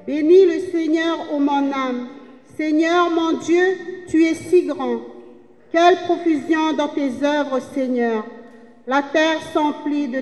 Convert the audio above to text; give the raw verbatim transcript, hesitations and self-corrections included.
Bénis le Seigneur, ô mon âme. Seigneur, mon Dieu, tu es si grand. Quelle profusion dans tes œuvres, Seigneur. La terre s'emplit de